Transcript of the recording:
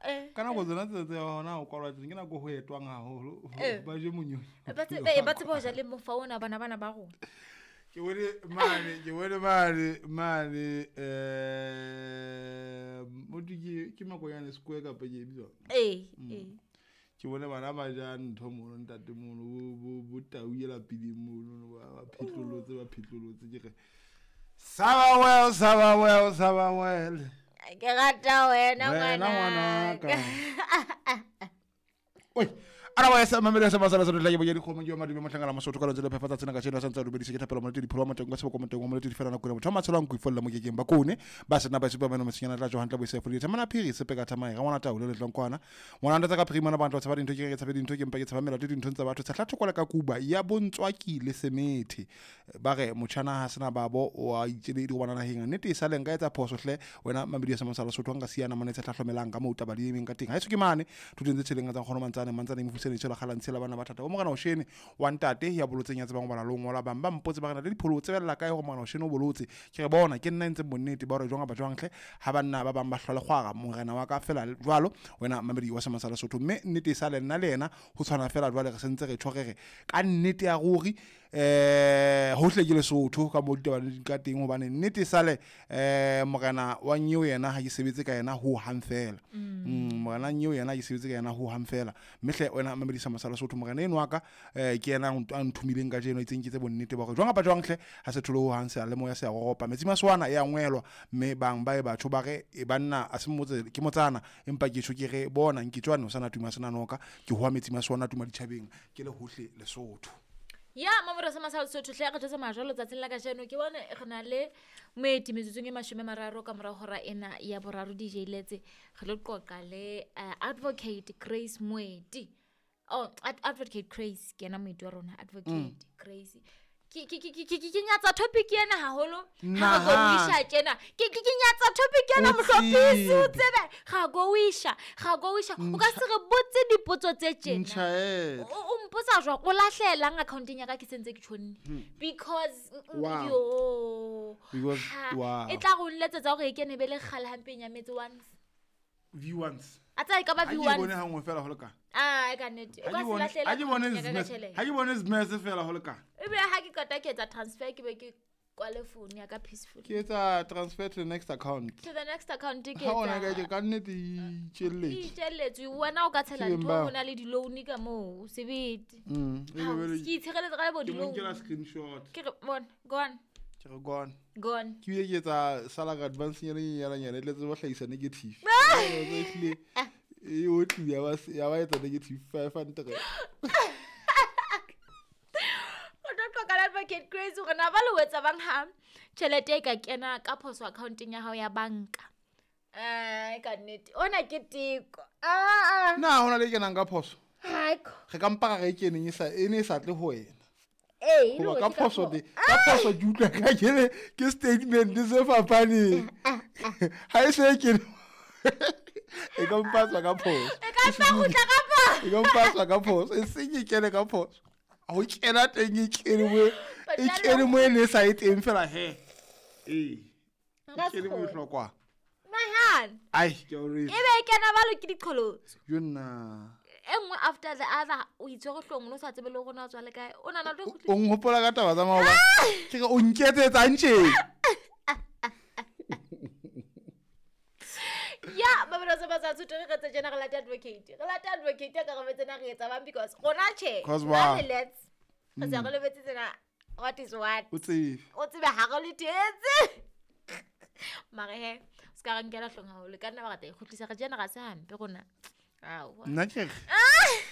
kana go tsena tse hona o kwalwa teng ke na go ho etwang haholo ba je monyonyo ba tse bo ja le mofaona bana ba go ke wele mane motiki ke makoyane square ka pa je bitso ke bone bana ba ja ntho mono ntate mono bo tauela pidi mono ba phitlolotse ke re Samuel ke rata wena ngwana ka oi ara wa sa mamela sa masala sa le ya boye dikgomo ke madimo motlangala masotho ka lentse le phefatsa tsena ka tsena sa ntse re bedise ke thapelo mo di pholo mo teng ka se bokomoteng mo le di fela na kore motho matshelo ang go ifolla mo kekeng ba kone ba sena ba sipa bana mosinyana tla jo hantla bo sefo le tsamana phiri se peka tsamai ga ngwana taolo le tlongkwana ngwana nda ka prima na bantu tsa ba dintho ke tsa dintho ke mpa ke tsa mela di dintho tsa batho tsa tlatho kola ka kuba ya bontswa ki le semethi ba re motšhana ha sena babo wa itsele di bona na hinga nete sa lenga etsa phoso hle wena mamedi sa masala sotho nga siana mane tsa tlhomelang ka mo uta ba di emeng ka teng ha itse ke mane tutse tselenga tsa khono mantsane mo fusene tshela khalantsela bana ba thata o mogana o shene wa ntate ya bolotseng ya tsebang bana lo ngola bamba mpotse ba kana le dipholo tsebella kae go mogana o shene o bolotse ke re bona ke nna ntse bonnete ba re jonga ba jwangle ha banna ba bamba hlole khwaga morena wa ka fela jwalo wena mamedi wa Samasala Sotho mme nnete sa le nna le ena ho tshwana fela jwale re sentse re tshogere ka nnete ya ruri ho hlekile Sotho ka mo ditaba di ka teng hobane nnete sa le morena wa nyewe yena ha ke sebetse ka yena ho hamfela morena nyewe yena ke sebetse ka yena ho hamfela mehle wena mamedi Samasala Sotho morena eno wa ka ke yena a nthumileng ka jeno itseng ke tse bonnete ba go jwanga ba jwangle ha se tholo ho hanse le moya se a ropa metsi maswana ya ngwelwa mme bang ba e batho ba re e banna a se motse ke motsana empa ke tsho ke re bona nkitswane o sana tuma sana noka ke ho metsi maswana tuma dithabeng ke le hohle Lesotho ya mamora Samasala Sotho hle ga tsa majalo tsa tsela ka jeno ke bona e gona le moeti metsetsong e 30 ka mora hora ena ya boraro DJ letse re lo qoqa le advocate Grace Moeti advocate Grace ke na moeti wa rona advocate Grace ke nyatsa topic ena haholo ha go wisha tjena ke nyatsa topic ena mohlophisi o tsebe ga go wisha o ka se re botse dipotso tse tjena o mpotsa jwa go lahlela accounteng ya ka ke sentse ke tshone because e tla go nletsetsa gore e kene bele kgale hampeng ya metsi once V1s atsa ka ba V1 ha bone hangwe fela ho le ka ka nete o ka se lahlela ha ke bone sms fela ho le ka ebe ha ke kota ke etsa transfer ke be ke kwale phone ya ka peaceful ke etsa transfer to the next account ke ha ona ka nnete itjelletswe wena o ka tshela ntho ho na le di loan ka mo sebete ke itshegeletsa ga bo di loan ke la screenshot ke bona gone ke ile ke tsa salary advance nyana le tse ba hlahisa negative e o tli ya ba etsa negative 500 advocate Grace go na ba le wetsa bang ha tšhelete ka kena ka phoso accounting ya hao ya banka ka nnete ona ke tiko na hona le kenang ka phoso ge ka mpa ga e keneng e sa tle ho wena ka phoso ke utlwa ka ke statement se fapane ha e se ke e ka mpatsa ka phoso e se ke kene ka phoso a o kena teng e kene mo ene sa e teng fela he kene mo hlokwa mahan ke o re ebe kena ba lo ke diqholotso yona engwe after the other o itse go hlong no sa tsebe le gona tswa le kae o nana le go o ngopola ka taba tsa maoba ke o nketsetsa ntse ya ba bana ba tsa tsutse re tsa general advocate ka ga betsena re etsa bang because gona che let's ga sa go le betsena what is what o tsebe ha go le tetse mare he ska ga nkela hlong ha o le kana ba ga ta ikhutlisa ga general sa hampe gona nna ke